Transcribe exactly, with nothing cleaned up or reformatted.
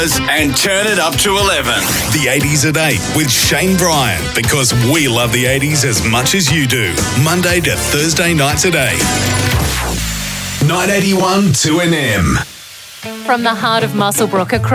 And turn it up to eleven. The eighties at eight with Shane Bryan, because we love the eighties as much as you do. Monday to Thursday nights at eight. nine eighty-one two N M. From the heart of Muswellbrook across